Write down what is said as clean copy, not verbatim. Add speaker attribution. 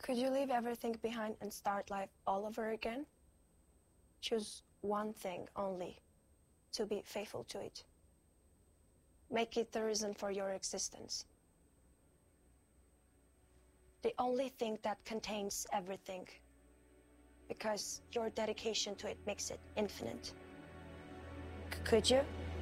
Speaker 1: Could you leave everything behind and start life all over again? Choose one thing only, to be faithful to it. Make it the reason for your existence. The only thing that contains everything, because your dedication to it makes it infinite. Could you?